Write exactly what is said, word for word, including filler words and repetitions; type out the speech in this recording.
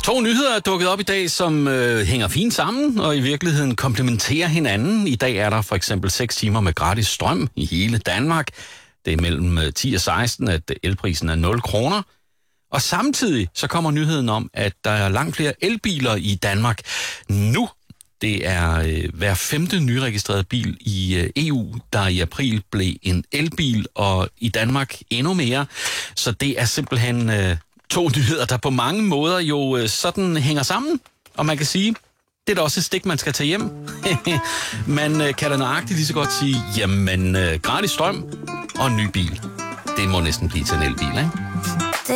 To nyheder er dukket op i dag, som øh, hænger fint sammen og i virkeligheden komplementerer hinanden. I dag er der for eksempel seks timer med gratis strøm i hele Danmark. Det er mellem ti og seksten, at elprisen er nul kroner. Og samtidig så kommer nyheden om, at der er langt flere elbiler i Danmark nu. Det er øh, hver femte nyregistrerede bil i øh, E U, der i april blev en elbil, og i Danmark endnu mere. Så det er simpelthen øh, to nyheder, der på mange måder jo øh, sådan hænger sammen. Og man kan sige, det er da også et stik, man skal tage hjem. Man øh, kan da nøjagtigt lige så godt sige, jamen øh, gratis strøm og en ny bil. Det må næsten blive til en elbil, ikke?